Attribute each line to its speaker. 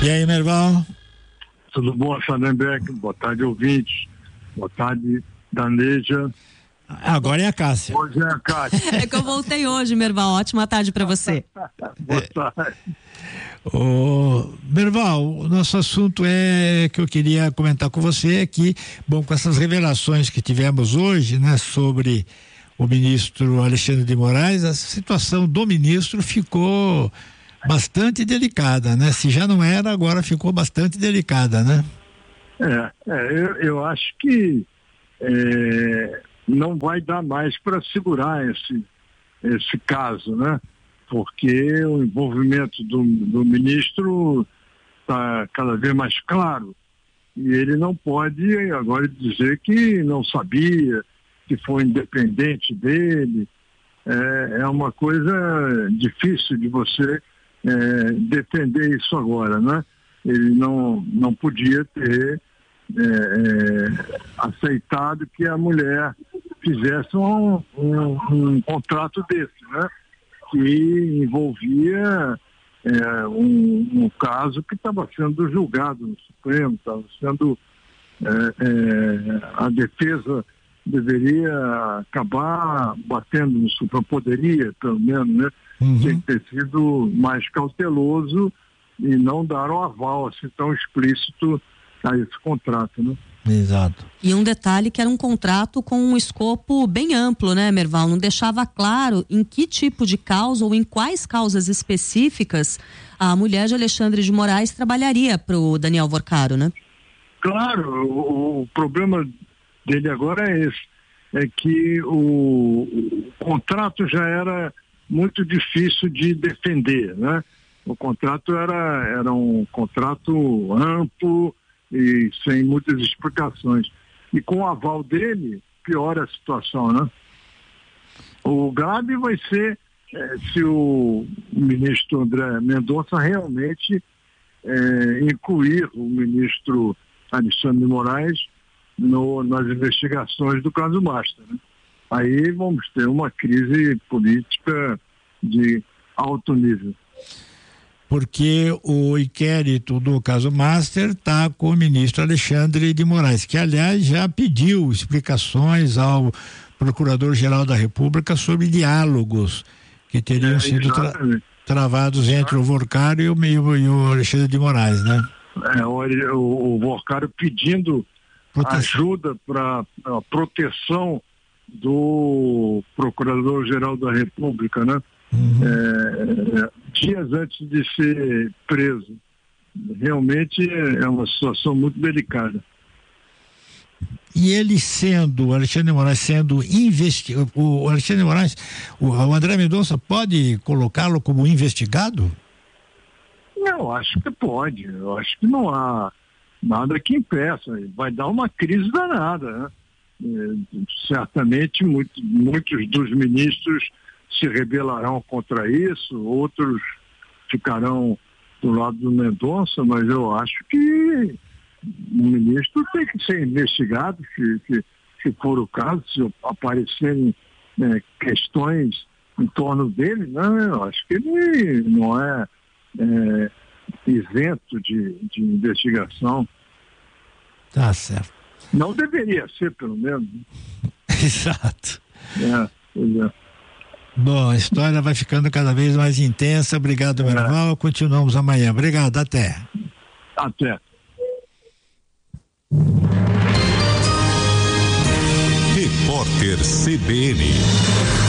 Speaker 1: E aí, Merval?
Speaker 2: Tudo bom, Schallenberg? Boa tarde, ouvintes. Boa tarde, Daneja.
Speaker 1: Agora é a Cássia.
Speaker 2: Hoje é a Cássia.
Speaker 3: É que eu voltei hoje, Merval. Ótima tarde para você.
Speaker 2: Boa tarde.
Speaker 1: Merval, o nosso assunto que eu queria comentar com você é que, bom, com essas revelações que tivemos hoje, né, sobre o ministro Alexandre de Moraes, a situação do ministro ficou bastante delicada, né? Se já não era, agora ficou bastante delicada, né?
Speaker 2: Eu acho que não vai dar mais para segurar esse caso, né? Porque o envolvimento do ministro está cada vez mais claro e ele não pode agora dizer que não sabia, que foi independente dele. É uma coisa difícil de você defender isso agora, né? Ele não podia ter aceitado que a mulher fizesse um contrato desse, né? Que envolvia um caso que estava sendo julgado no Supremo, estava sendo a defesa deveria acabar batendo no Supremo, poderia pelo menos, né? Tem que ter sido mais cauteloso e não dar um aval assim tão explícito a esse contrato, né?
Speaker 1: Exato.
Speaker 3: E um detalhe que era um contrato com um escopo bem amplo, né, Merval? Não deixava claro em que tipo de causa ou em quais causas específicas a mulher de Alexandre de Moraes trabalharia para o Daniel Vorcaro, né?
Speaker 2: Claro, o problema dele agora é esse, é que o contrato já era muito difícil de defender, né? O contrato era um contrato amplo e sem muitas explicações. E com o aval dele, piora a situação, né? O grave vai ser se o ministro André Mendonça realmente incluir o ministro Alexandre de Moraes nas investigações do caso Master, né? Aí vamos ter uma crise política de alto nível.
Speaker 1: Porque o inquérito do caso Master está com o ministro Alexandre de Moraes, que aliás já pediu explicações ao Procurador-Geral da República sobre diálogos que teriam sido travados entre o Vorcaro e o Alexandre de Moraes, né?
Speaker 2: O Vorcaro pedindo ajuda para a proteção do Procurador-Geral da República, né? Dias antes de ser preso. Realmente é uma situação muito delicada.
Speaker 1: E ele o Alexandre de Moraes sendo investigado, o Alexandre de Moraes, o André Mendonça pode colocá-lo como investigado?
Speaker 2: Eu acho que pode. Eu acho que não há nada que impeça. Vai dar uma crise danada, né? Certamente muitos dos ministros se rebelarão contra isso, outros ficarão do lado do Mendonça, mas eu acho que o ministro tem que ser investigado, se for o caso, se aparecerem questões em torno dele, né? Eu acho que ele não é isento de investigação.
Speaker 1: Tá certo.
Speaker 2: Não deveria ser, pelo menos.
Speaker 1: Exato.
Speaker 2: Pois é.
Speaker 1: Bom, a história vai ficando cada vez mais intensa. Obrigado, Merval. Continuamos amanhã. Obrigado, até.
Speaker 2: Até.
Speaker 4: Repórter CBN.